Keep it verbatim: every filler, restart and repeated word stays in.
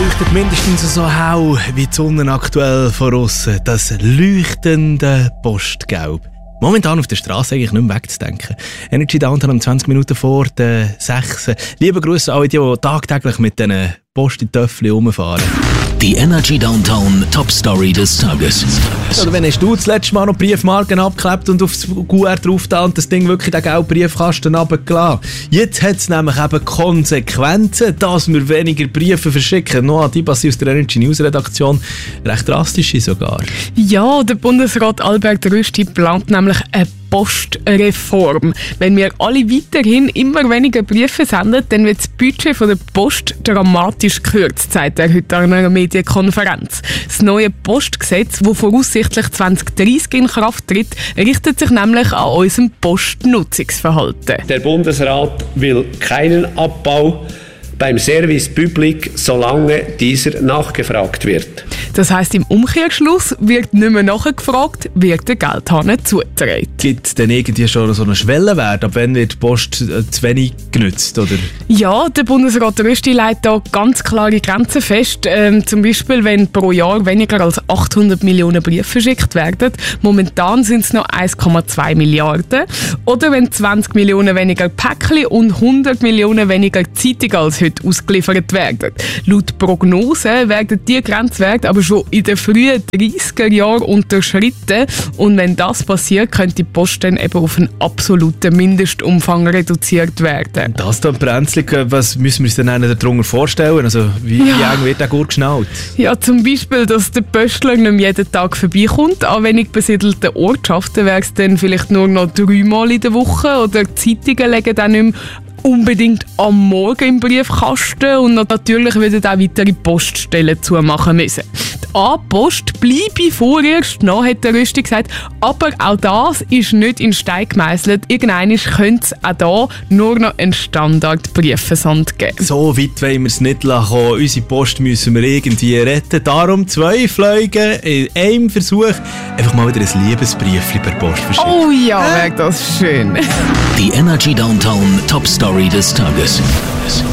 leuchtet mindestens so hell wie die Sonne aktuell von aussen. Das leuchtende Postgelb. Momentan auf der Straße eigentlich nicht mehr wegzudenken. Energy Downtown um zwanzig Minuten vor der sechs. Liebe Grüße an alle, die, die tagtäglich mit diesen Post-Töpfchen rumfahren. Die Energy Downtown Top Story des Tages. Oder wenn hast du das letzte Mal noch Briefmarken abgeklebt und aufs Q R drauf da und das Ding wirklich den gelben Briefkasten runtergelassen? Jetzt hat es nämlich eben Konsequenzen, dass wir weniger Briefe verschicken. Noch an die Bassi aus der Energy News Redaktion. Recht drastische sogar. Ja, der Bundesrat Albert Rösti plant nämlich eine Postreform. Wenn wir alle weiterhin immer weniger Briefe senden, dann wird das Budget von der Post dramatisch gekürzt, sagt er heute an einer Medienkonferenz. Das neue Postgesetz, das voraussichtlich zwanzig dreissig in Kraft tritt, richtet sich nämlich an unserem Postnutzungsverhalten. Der Bundesrat will keinen Abbau beim Service Public, solange dieser nachgefragt wird. Das heisst, im Umkehrschluss wird nicht mehr nachgefragt, wird der Geldhahn zugetragen. Gibt es denn irgendwie schon so einen Schwellenwert, ab wann wird die Post äh, zu wenig genutzt? Oder? Ja, der Bundesrat Rösti legt da ganz klare Grenzen fest. Ähm, zum Beispiel, wenn pro Jahr weniger als achthundert Millionen Briefe verschickt werden. Momentan sind es noch eins Komma zwei Milliarden. Oder wenn zwanzig Millionen weniger Päckchen und hundert Millionen weniger Zeitungen als heute ausgeliefert werden. Laut Prognosen werden diese Grenzwerte aber schon in den frühen dreissiger Jahren unterschritten. Und wenn das passiert, könnte die Post dann eben auf einen absoluten Mindestumfang reduziert werden. Das dann brenzlig, was müssen wir uns denn darunter vorstellen? Also wie, Ja. wie eng wird der Gurt geschnallt? Ja, zum Beispiel, dass der Pöstler nicht mehr jeden Tag vorbeikommt. An wenig besiedelten Ortschaften wäre es dann vielleicht nur noch dreimal in der Woche. Oder die Zeitungen legen dann nicht mehr unbedingt am Morgen im Briefkasten und natürlich würden auch weitere Poststellen zumachen müssen. Die A-Post bleibe vorerst noch, hat der Rösti gesagt, aber auch das ist nicht in Stein gemeißelt. Irgendwann könnte es auch da nur noch einen Standard-Briefversand geben. So weit wollen wir es nicht lassen. Unsere Post müssen wir irgendwie retten. Darum zwei Flüge in einem Versuch. Einfach mal wieder ein Liebesbriefli per Post verschicken. Oh ja, wäre das schön. Die Energy Downtown Top Story des Tages.